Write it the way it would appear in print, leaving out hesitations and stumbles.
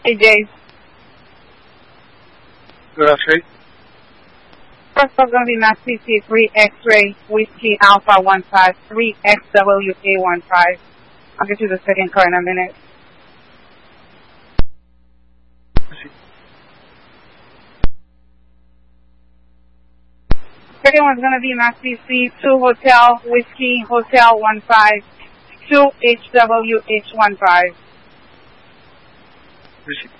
AJ. Good X-ray. First one's going to be Mass PC 3 X-ray Whiskey Alpha 153 XWA 15. I'll get you the second car in a minute. Second one's going to be Mass PC 2 Hotel Whiskey Hotel 15 2 HWH 15.